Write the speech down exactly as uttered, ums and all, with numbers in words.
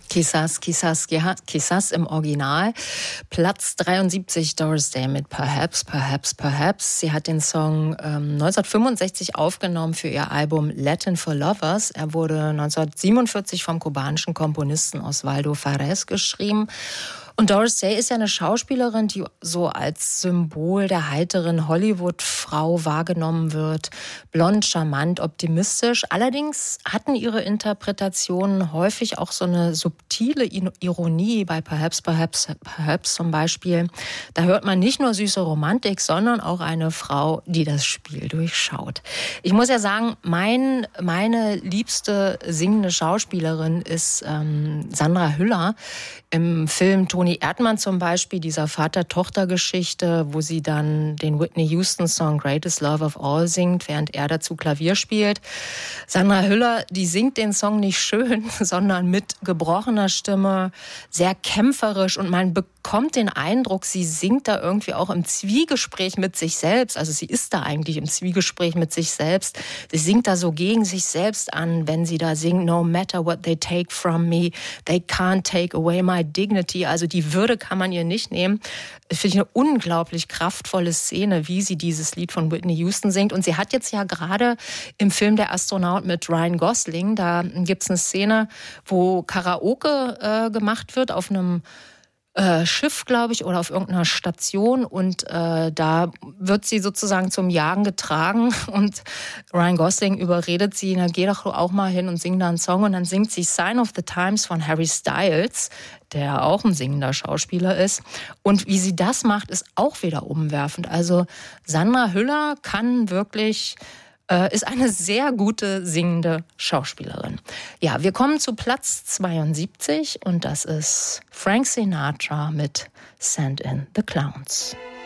Quizás, quizás, quizás im Original. Platz dreiundsiebzig, Doris Day mit Perhaps, Perhaps, Perhaps. Sie hat den Song ähm, neunzehnhundertfünfundsechzig aufgenommen für ihr Album Latin for Lovers. Er wurde neunzehnhundertsiebenundvierzig vom kubanischen Komponisten Osvaldo Fares geschrieben. Und Doris Day ist ja eine Schauspielerin, die so als Symbol der heiteren Hollywood-Frau wahrgenommen wird. Blond, charmant, optimistisch. Allerdings hatten ihre Interpretationen häufig auch so eine subtile Ironie. Bei Perhaps, Perhaps, Perhaps zum Beispiel. Da hört man nicht nur süße Romantik, sondern auch eine Frau, die das Spiel durchschaut. Ich muss ja sagen, mein, meine liebste singende Schauspielerin ist ähm, Sandra Hüller. Im Film Toni Erdmann zum Beispiel, dieser Vater-Tochter-Geschichte, wo sie dann den Whitney Houston-Song Greatest Love of All singt, während er dazu Klavier spielt. Sandra Hüller, die singt den Song nicht schön, sondern mit gebrochener Stimme, sehr kämpferisch, und man bekommt den Eindruck, sie singt da irgendwie auch im Zwiegespräch mit sich selbst. Also sie ist da eigentlich im Zwiegespräch mit sich selbst. Sie singt da so gegen sich selbst an, wenn sie da singt, no matter what they take from me, they can't take away my dignity. Also die Würde kann man ihr nicht nehmen. Das finde ich eine unglaublich kraftvolle Szene, wie sie dieses Lied von Whitney Houston singt. Und sie hat jetzt ja gerade im Film Der Astronaut mit Ryan Gosling, da gibt es eine Szene, wo Karaoke äh, gemacht wird auf einem äh, Schiff, glaube ich, oder auf irgendeiner Station. Und äh, da wird sie sozusagen zum Jagen getragen. Und Ryan Gosling überredet sie, na geh doch auch mal hin und sing da einen Song. Und dann singt sie Sign of the Times von Harry Styles, der auch ein singender Schauspieler ist. Und wie sie das macht, ist auch wieder umwerfend. Also Sandra Hüller kann wirklich, äh, ist eine sehr gute singende Schauspielerin. Ja, wir kommen zu Platz zweiundsiebzig und das ist Frank Sinatra mit Send in the Clowns.